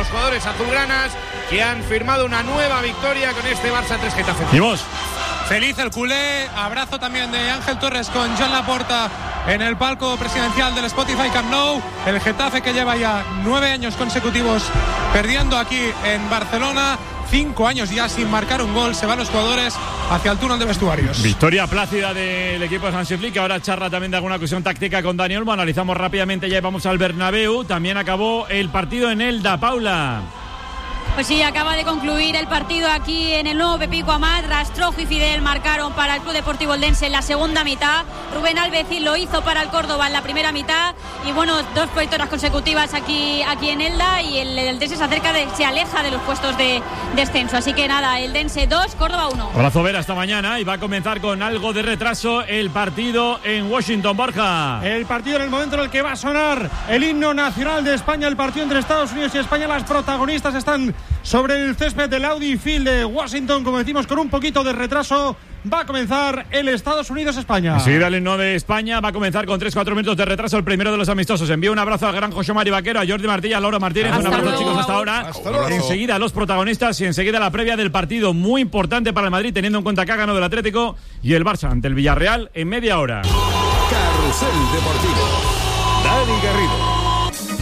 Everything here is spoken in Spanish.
los jugadores azulgranas que han firmado una nueva victoria con este Barça 3 Getafe. ¿Y vos? Feliz el culé, abrazo también de Ángel Torres con Joan Laporta en el palco presidencial del Spotify Camp Nou. El Getafe que lleva ya 9 años consecutivos perdiendo aquí en Barcelona, 5 años ya sin marcar un gol. Se van los jugadores hacia el túnel de vestuarios. Victoria plácida del equipo de Hansi Flick, que ahora charla también de alguna cuestión táctica con Dani Olmo. Analizamos rápidamente, ya vamos al Bernabéu. También acabó el partido en Elda, Paula. Pues sí, acaba de concluir el partido aquí en el nuevo Pepico Amat. Rastrojo y Fidel marcaron para el Club Deportivo Eldense en la segunda mitad. Rubén Albecín lo hizo para el Córdoba en la primera mitad. Y bueno, 2 victorias consecutivas aquí en Elda. Y el Eldense se aleja de los puestos de descenso. Así que nada, Eldense 2, Córdoba 1. Abrazo Vera esta mañana y va a comenzar con algo de retraso el partido en Washington, Borja. El partido en el momento en el que va a sonar el himno nacional de España, el partido entre Estados Unidos y España. Las protagonistas están sobre el césped del Audi Field de Washington, como decimos, con un poquito de retraso. Va a comenzar el Estados Unidos-España. Enseguida el himno de España va a comenzar con 3-4 minutos de retraso el primero de los amistosos. Envío un abrazo al gran José Mari Vaquero, a Jordi Martí, a Laura Martínez. Un abrazo, chicos, hasta ahora. Enseguida los protagonistas y enseguida la previa del partido muy importante para el Madrid, teniendo en cuenta que ha ganado el Atlético y el Barça ante el Villarreal en media hora. Carrusel Deportivo. Dani Garrido.